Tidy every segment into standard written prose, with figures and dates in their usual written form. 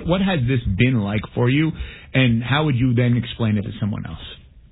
What has this been like for you, and how would you then explain it to someone else?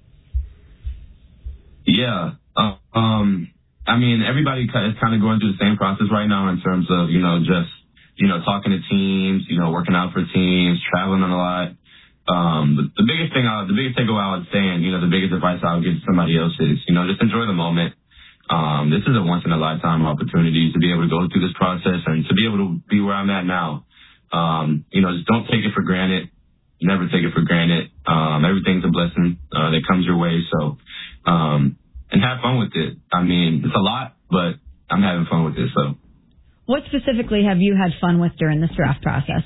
Yeah. I mean, everybody is kind of going through the same process right now in terms of, just, talking to teams, working out for teams, traveling a lot. The biggest takeaway I would say, and, the biggest advice I would give to somebody else is, just enjoy the moment. This is a once in a lifetime opportunity to be able to go through this process and to be able to be where I'm at now. Just don't take it for granted. Never take it for granted. Everything's a blessing that comes your way. So, and have fun with it. I mean, it's a lot, but I'm having fun with it. So, what specifically have you had fun with during this draft process?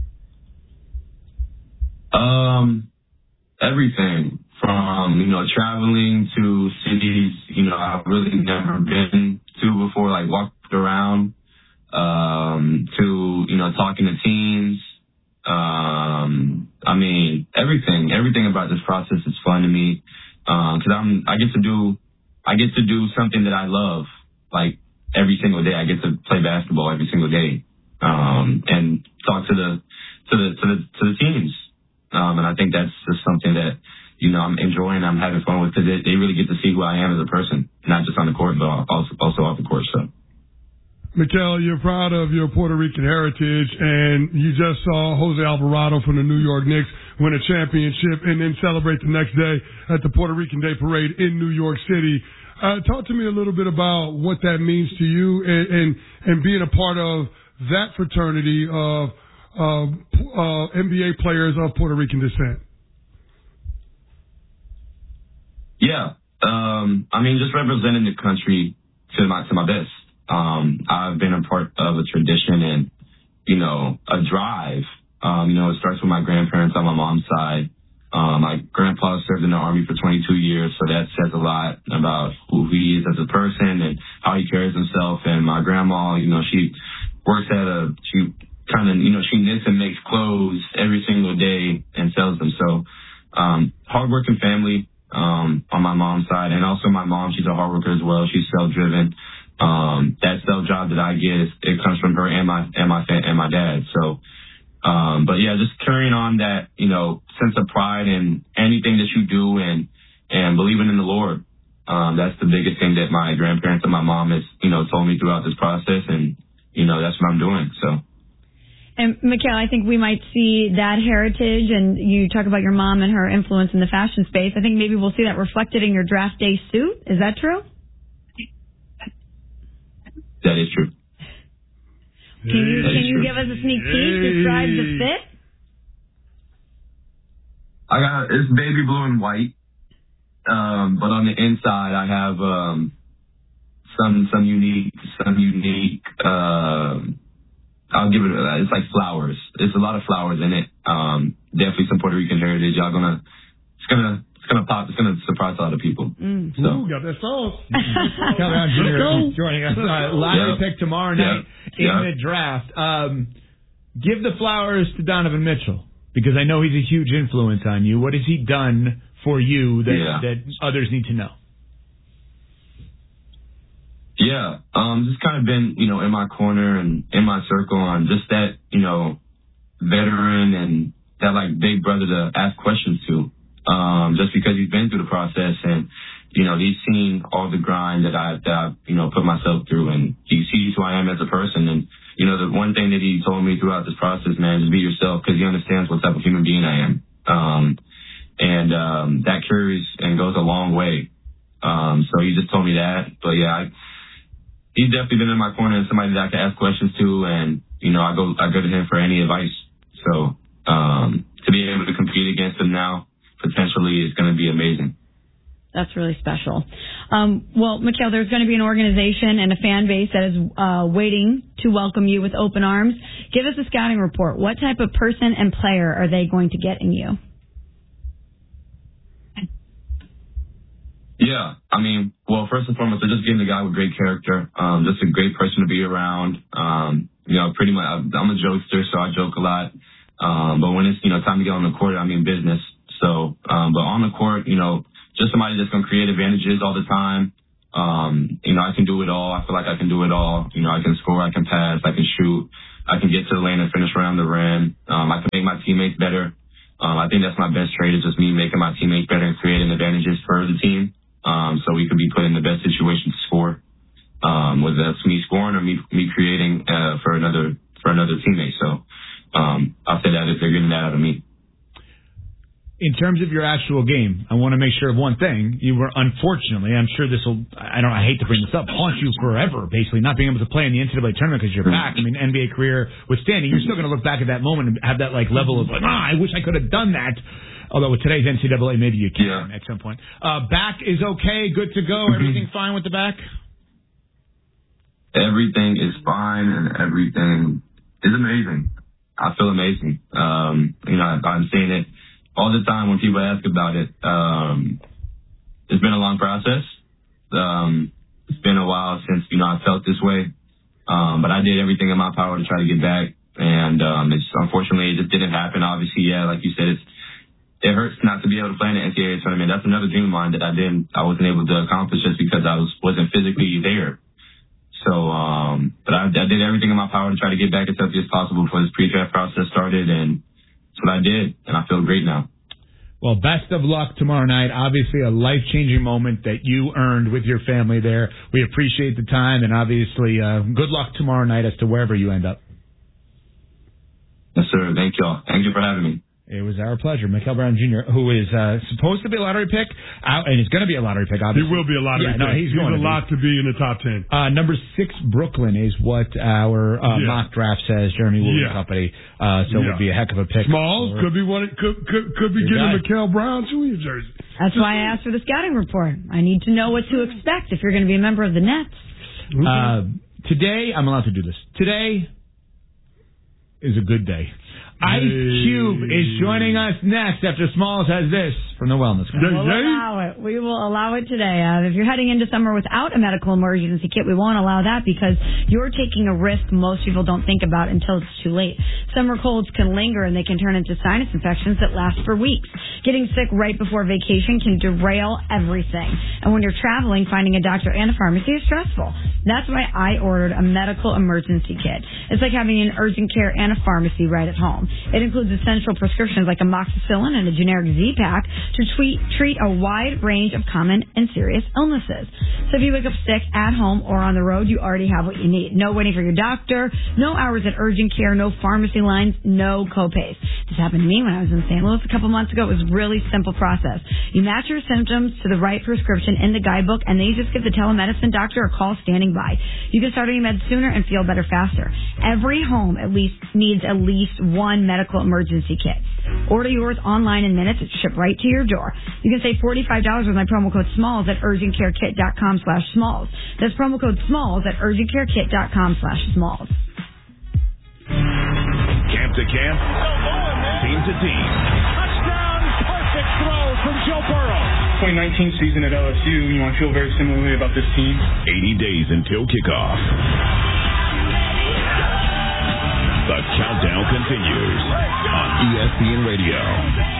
Everything from, traveling to cities, I've really never been to before, like walked around, to, talking to teams. I mean, everything about this process is fun to me. Cause I get to do something that I love, like every single day. I get to play basketball every single day, and talk to the teams. And I think that's just something that, I'm enjoying, I'm having fun with, because they really get to see who I am as a person, not just on the court, but also off the court. So, Mikal, you're proud of your Puerto Rican heritage, and you just saw Jose Alvarado from the New York Knicks win a championship and then celebrate the next day at the Puerto Rican Day Parade in New York City. Talk to me a little bit about what that means to you and being a part of that fraternity of NBA players of Puerto Rican descent. Yeah. I mean, just representing the country to my best. I've been a part of a tradition and, a drive. It starts with my grandparents on my mom's side. My grandpa served in the Army for 22 years, so that says a lot about who he is as a person and how he carries himself. And my grandma, she works she knits and makes clothes every single day and sells them. So, hardworking family, on my mom's side. And also my mom, she's a hard worker as well. She's self-driven. That self job that I get, it comes from her and my dad. So, but yeah, just carrying on that, sense of pride in anything that you do and believing in the Lord. That's the biggest thing that my grandparents and my mom has, told me throughout this process. And, that's what I'm doing. So. And, Mikal, I think we might see that heritage, and you talk about your mom and her influence in the fashion space. I think maybe we'll see that reflected in your draft day suit. Is that true? That is true. Can you give us a sneak peek? Describe the fit? It's baby blue and white. But on the inside, I have some unique. I'll give it. It's like flowers. There's a lot of flowers in it. Definitely some Puerto Rican heritage. It's gonna pop. It's gonna surprise a lot of people. So. Ooh, got that sauce. Calderon Jr. joining us. Lottery pick tomorrow night in the draft. Give the flowers to Donovan Mitchell, because I know he's a huge influence on you. What has he done for you that others need to know? Yeah, just kind of been, in my corner and in my circle on just that, veteran and that like big brother to ask questions to, just because he's been through the process and, he's seen all the grind that I've put myself through, and he sees who I am as a person. And, the one thing that he told me throughout this process, man, is be yourself, because he understands what type of human being I am. And that carries and goes a long way. So he just told me that, but yeah, he's definitely been in my corner and somebody that I can ask questions to, and I go to him for any advice. So to be able to compete against him now potentially is going to be amazing. That's really special. Well, Mikal, there's going to be an organization and a fan base that is waiting to welcome you with open arms. Give us a scouting report. What type of person and player are they going to get in you? Yeah, I mean, well, first and foremost, they're just getting a guy with great character, just a great person to be around. Pretty much, I'm a jokester, so I joke a lot. But when it's, time to get on the court, I mean business. So, but on the court, just somebody that's going to create advantages all the time. I can do it all. I feel like I can do it all. I can score, I can pass, I can shoot, I can get to the lane and finish around the rim. I can make teammates better. I think that's my best trait is just me making my teammates better and creating advantages for the team. So we could be put in the best situation to score. Whether that's me scoring or me creating for another teammate. So I'll say that if they're getting that out of me. In terms of your actual game, I want to make sure of one thing. You were, unfortunately, I'm sure this will, I hate to bring this up, haunt you forever, basically, not being able to play in the NCAA tournament because you're back. I mean, NBA career withstanding, you're still going to look back at that moment and have that, level of, I wish I could have done that. Although with today's NCAA, maybe you can at some point. Back is okay, good to go, everything fine with the back? Everything is fine and everything is amazing. I feel amazing. I'm saying it all the time when people ask about it. It's been a long process. It's been a while since, I felt this way. But I did everything in my power to try to get back. And unfortunately, it just didn't happen. Obviously, like you said, it hurts not to be able to play in the NCAA tournament. That's another dream of mine that I wasn't able to accomplish just because I wasn't physically there. So, but I did everything in my power to try to get back as healthy as possible before this pre-draft process started. And that's what I did, and I feel great now. Well, best of luck tomorrow night. Obviously, a life-changing moment that you earned with your family there. We appreciate the time, and obviously, good luck tomorrow night as to wherever you end up. Yes, sir. Thank y'all. Thank you for having me. It was our pleasure. Mikael Brown Jr., who is supposed to be a lottery pick, and he's going to be a lottery pick, obviously. He will be a lottery pick. No, he's going a lot to be in the top 10. Number 6, Brooklyn, is what our mock draft says, Jeremy Woolley Company. So it would be a heck of a pick. Smalls could be getting Mikael Brown to his jersey. That's why I asked for the scouting report. I need to know what to expect if you're going to be a member of the Nets. Today, I'm allowed to do this. Today is a good day. Ice Cube is joining us next after Smalls has this from the Wellness Guy. We'll allow it. We will allow it today. If you're heading into summer without a medical emergency kit, we won't allow that because you're taking a risk most people don't think about until it's too late. Summer colds can linger and they can turn into sinus infections that last for weeks. Getting sick right before vacation can derail everything. And when you're traveling, finding a doctor and a pharmacy is stressful. That's why I ordered a medical emergency kit. It's like having an urgent care and a pharmacy right at home. It includes essential prescriptions like amoxicillin and a generic Z-Pack to treat a wide range of common and serious illnesses. So if you wake up sick at home or on the road, you already have what you need. No waiting for your doctor, no hours at urgent care, no pharmacy lines, no copays. This happened to me when I was in St. Louis a couple months ago. It was a really simple process. You match your symptoms to the right prescription in the guidebook, and then you just give the telemedicine doctor a call standing by. You can start on your meds sooner and feel better faster. Every home needs at least one medical emergency kit. Order yours online in minutes. It's shipped right to your door. You can save $45 with my promo code SMALLS at urgentcarekit.com/SMALLS. That's promo code SMALLS at urgentcarekit.com/SMALLS. Camp to camp, team to team. Touchdown, perfect throw from Joe Burrow. 2019 season at LSU, I feel very similarly about this team. 80 days until kickoff. The countdown continues on ESPN Radio.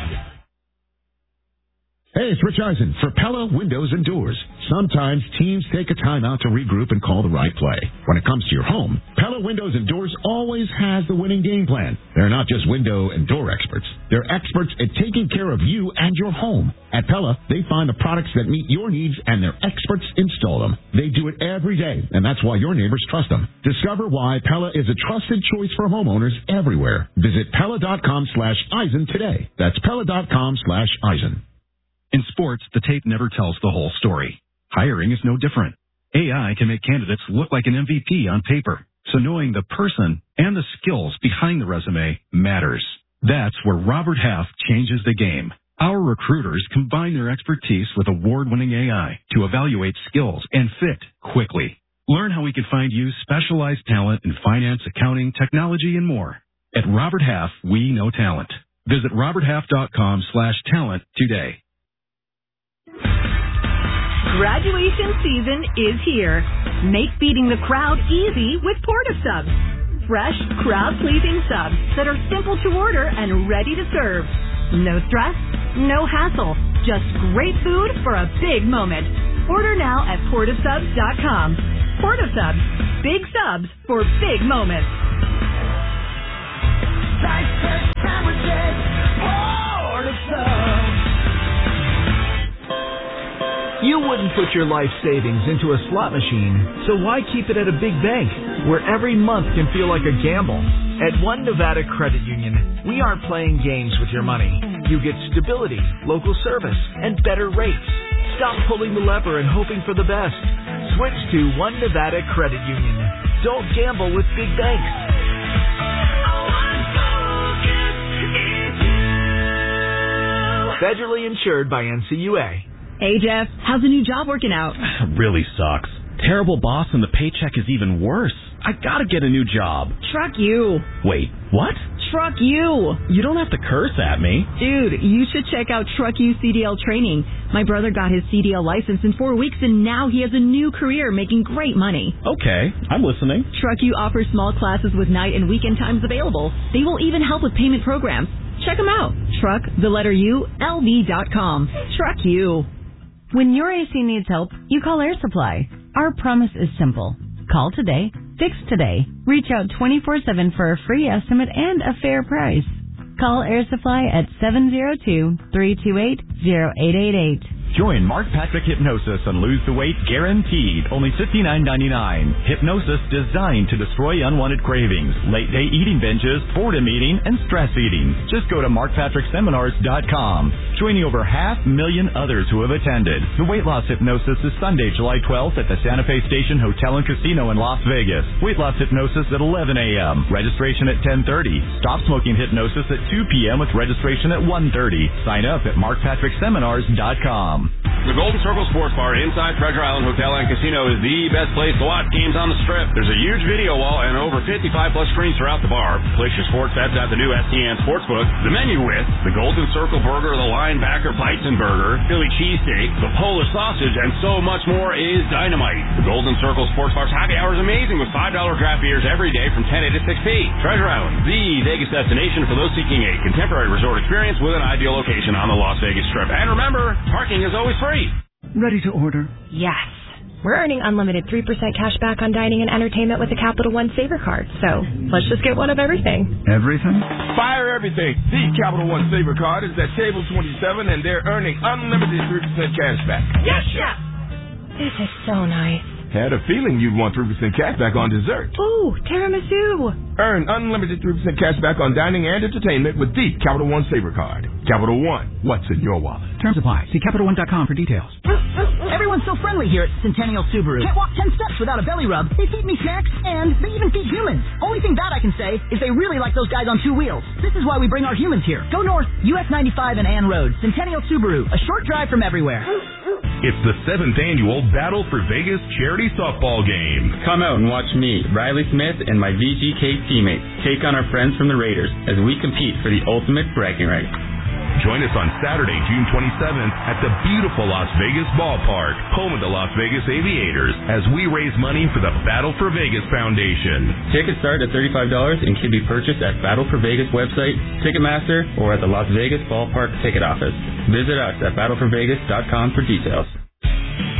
Hey, it's Rich Eisen for Pella Windows and Doors. Sometimes teams take a time out to regroup and call the right play. When it comes to your home, Pella Windows and Doors always has the winning game plan. They're not just window and door experts. They're experts at taking care of you and your home. At Pella, they find the products that meet your needs and their experts install them. They do it every day, and that's why your neighbors trust them. Discover why Pella is a trusted choice for homeowners everywhere. Visit Pella.com/Eisen today. That's Pella.com/Eisen. In sports, the tape never tells the whole story. Hiring is no different. AI can make candidates look like an MVP on paper, so knowing the person and the skills behind the resume matters. That's where Robert Half changes the game. Our recruiters combine their expertise with award-winning AI to evaluate skills and fit quickly. Learn how we can find you specialized talent in finance, accounting, technology, and more. At Robert Half, we know talent. Visit roberthalf.com/talent today. Graduation season is here. Make beating the crowd easy with Porta-Subs. Fresh, crowd-pleasing subs that are simple to order and ready to serve. No stress, no hassle, just great food for a big moment. Order now at Portasubs.com. Porta-Subs, big subs for big moments. wouldn't put your life savings into a slot machine, so why keep it at a big bank where every month can feel like a gamble? At One Nevada Credit Union, we aren't playing games with your money. You get stability, local service, and better rates. Stop pulling the lever and hoping for the best. Switch to One Nevada Credit Union. Don't gamble with big banks. Federally insured by NCUA. Hey, Jeff, how's the new job working out? Really sucks. Terrible boss and the paycheck is even worse. I gotta get a new job. Truck you. Wait, what? Truck you. You don't have to curse at me. Dude, you should check out Truck You CDL training. My brother got his CDL license in 4 weeks and now he has a new career making great money. Okay, I'm listening. Truck You offers small classes with night and weekend times available. They will even help with payment programs. Check them out. Truck, the letter U, LV.com. Truck You. When your AC needs help, you call Air Supply. Our promise is simple. Call today, fix today. Reach out 24/7 for a free estimate and a fair price. Call Air Supply at 702-328-0888. Join Mark Patrick Hypnosis and lose the weight guaranteed. Only $59.99. Hypnosis designed to destroy unwanted cravings, late day eating binges, boredom eating, and stress eating. Just go to markpatrickseminars.com. Joining over 500,000 others who have attended. The weight loss hypnosis is Sunday, July 12th at the Santa Fe Station Hotel and Casino in Las Vegas. Weight loss hypnosis at 11 a.m. Registration at 10:30. Stop smoking hypnosis at 2 p.m. with registration at 1:30. Sign up at markpatrickseminars.com. The Golden Circle Sports Bar inside Treasure Island Hotel and Casino is the best place to watch games on the Strip. There's a huge video wall and over 55-plus screens throughout the bar. Place your sports bets at the new STN Sportsbook. The menu with the Golden Circle Burger, the Linebacker Bison Burger, Philly Cheesesteak, the Polish Sausage, and so much more is dynamite. The Golden Circle Sports Bar's happy hour is amazing with $5 draft beers every day from 10 a to 6 p. Treasure Island, the Vegas destination for those seeking a contemporary resort experience with an ideal location on the Las Vegas Strip. And remember, parking is always free. Ready to order? Yes. We're earning unlimited 3% cash back on dining and entertainment with the Capital One Saver Card. So let's just get one of everything. Everything? Fire everything. The Capital One Saver Card is at table 27 and they're earning unlimited 3% cash back. Yes, Chef! This is so nice. Had a feeling you'd want 3% cash back on dessert. Ooh, tiramisu. Earn unlimited 3% cash back on dining and entertainment with the Capital One Saver Card. Capital One, what's in your wallet? Terms apply. See CapitalOne.com for details. Everyone's so friendly here at Centennial Subaru. Can't walk 10 steps without a belly rub. They feed me snacks, and they even feed humans. Only thing bad I can say is they really like those guys on two wheels. This is why we bring our humans here. Go north, US 95 and Ann Road. Centennial Subaru, a short drive from everywhere. It's the 7th annual Battle for Vegas charity softball game. Come out and watch me, Riley Smith, and my VGK teammates take on our friends from the Raiders as we compete for the ultimate bragging rights. Join us on Saturday, June 27th at the beautiful Las Vegas Ballpark, home of the Las Vegas Aviators, as we raise money for the Battle for Vegas Foundation. Tickets start at $35 and can be purchased at Battle for Vegas website, Ticketmaster, or at the Las Vegas Ballpark ticket office. Visit us at battleforvegas.com for details.